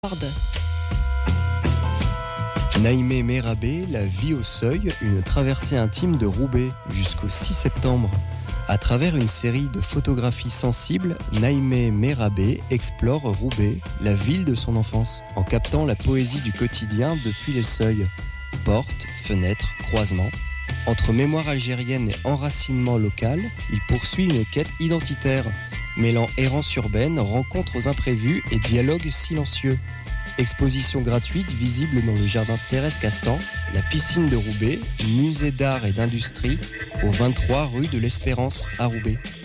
Naïmé Mérabé, La vie au seuil, une traversée intime de Roubaix jusqu'au 6 septembre. À travers une série de photographies sensibles, Naïmé Mérabé explore Roubaix, la ville de son enfance, en captant la poésie du quotidien depuis les seuils. Portes, fenêtres, croisements. Entre mémoire algérienne et enracinement local, il poursuit une quête identitaire, mêlant errance urbaine, rencontres imprévues et dialogues silencieux. Exposition gratuite visible dans le jardin Thérèse Castan, la piscine de Roubaix, musée d'art et d'industrie, au 23 rue de l'Espérance à Roubaix.